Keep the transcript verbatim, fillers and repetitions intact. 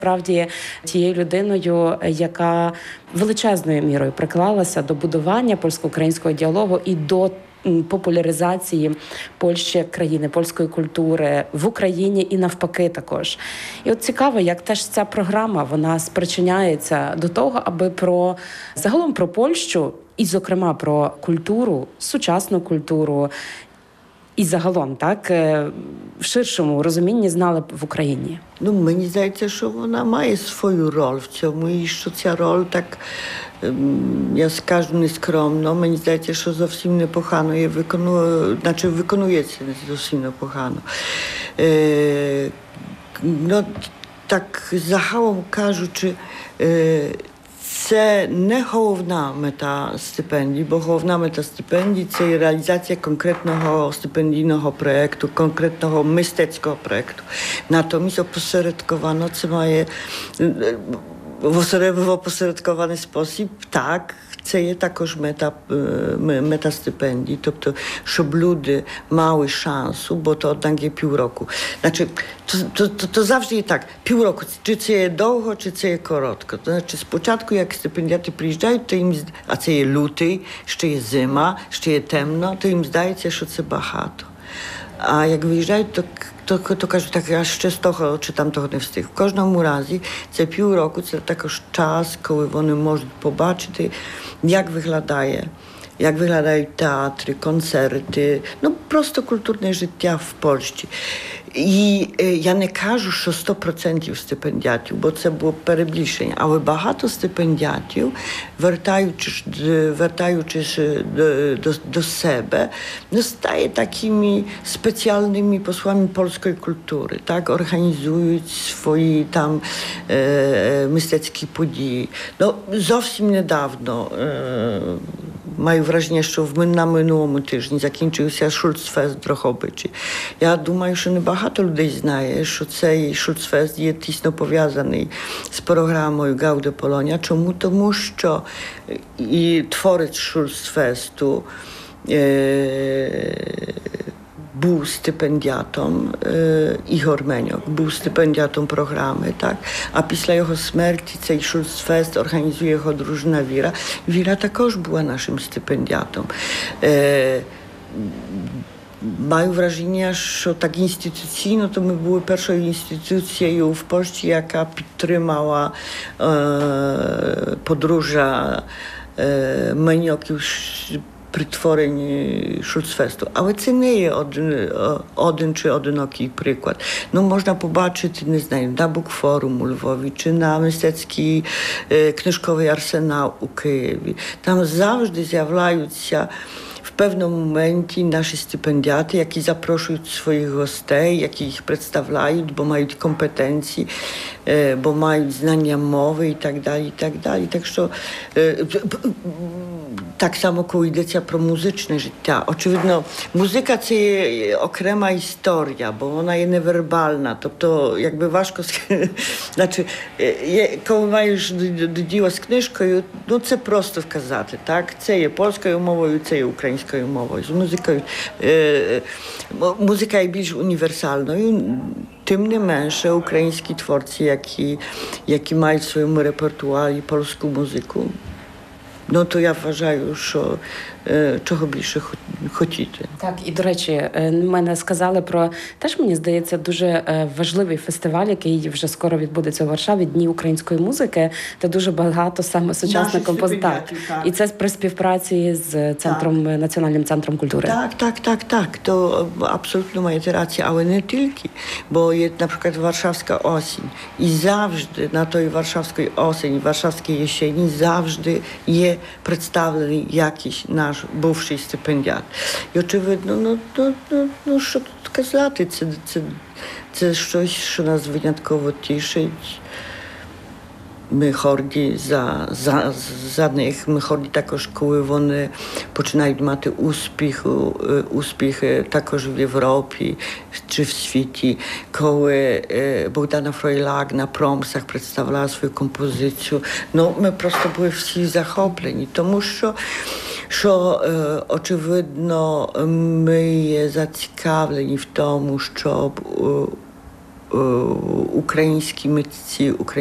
Справді тією людиною, яка величезною мірою приклалася до будування польсько-українського діалогу і до популяризації Польщі як країни, польської культури в Україні і навпаки також. І от цікаво, як теж ця програма, вона спричиняється до того, аби про загалом про Польщу і, зокрема, про культуру, сучасну культуру і загалом, так, в ширшому розумінні знали в Україні. Ну, мені здається, що вона має свою роль в цьому, і що ця роль так, я скажу нескромно, мені здається, що зовсім непогано є виконує, значить виконується не зовсім непогано. Е, ну, так загалом кажучи, е, це не головна мета стипендій, бо головна мета стипендій – це реалізація конкретного стипендійного проєкту, конкретного мистецького проєкту. Натомість опосередковано це має в опосередкований спосіб, так, це є також мета, мета стипендій, тобто, щоб люди мали шансу, бо to однак є півроку. Значить, to, to, to, to завжди є так, півроку, чи це є довго, чи це є коротко. To znaczy, спочатку, як стипендіати приїжджають, то їм, а це є лютий, ще є зима, ще є темно, то їм здається, що це багато. А як виїжджають, то, то, то кажуть, так, я ще з того чи тамтого не встиг. В кожному разі це півроку, це також час, коли вони можуть побачити, як виглядає, як виглядають театри, концерти, ну просто культурне життя в Польщі. І е, я не кажу, що сто відсотків стипендіатів, бо це було перебільшення, але багато стипендіатів, вертаючись, вертаючись до, до, до себе, не стає такими спеціальними posłami польської культури, так, організують свої там е, мистецькі події. Ну, зовсім недавно е, маю враження, що в, на минулому тижні закінчився Шульцфест в Дрогобичі. Я думаю, що небагато людей знає, що цей Шульцфест є тісно пов'язаний з програмою Gaude Polonia. Чому? Тому що і творець Шульцфесту е, був стипендіатом, е, Ігор Меньок, був стипендіатом програми, так? А після його смерті цей Шульцфест організує його дружина Віра. Віра також була нашим стипендіатом. Е, Маю враження, що так інституційно то ми були першою інституцією в Польщі, яка підтримала е, подружжя е, Меньоків при творенні Шульцфесту. Але це не є один, один чи одинокий приклад. Ну, можна побачити, не знаю, на Букфорум у Львові, чи на мистецький е, книжковий арсенал у Києві. Там завжди з'являються w pewnym momencie nasi stypendiaty, які запрошують своїх гостей, які їх представляють, бо мають компетенції, бо мають знання мови і так далі, і так далі. Так що так само, коли йдеться про музичне життя. Очевидно, музика – це є окрема історія, бо вона є невербальна. Тобто, якби важко... Значить, коли маєш до діла з книжкою, ну це просто вказати, так? Це є польською мовою, це є українською мовою. З музикою... Музика є більш універсальною. Тим не менше, українські творці, які, які мають в своєму репертуарі польську музику, ну то я вважаю, що е, чого більше хотіти. Так, і, до речі, мене сказали про, теж, мені здається, дуже важливий фестиваль, який вже скоро відбудеться у Варшаві, Дні української музики, де дуже багато саме сучасних композиторів. І це при співпраці з центром, так. Національним центром культури. Так, так, так, так. То абсолютно маєте рацію, але не тільки, бо є, наприклад, Варшавська осінь. І завжди на той Варшавській осені, Варшавській jesieni завжди є представлений якийсь наш бувший стипендіат. І очевидно, ну, ну, ну, ну що тут казати, це, це, це щось, що нас винятково тішить. Ми горді за, за, за них, ми горді також, коли вони починають мати успіх, успіхи також в Європі чи в світі. Коли Богдана Фройлак на промсах представляла свою композицію, ну ми просто були всі захоплені, тому що що, е, очевидно, ми є зацікавлені в тому, щоб українські митці,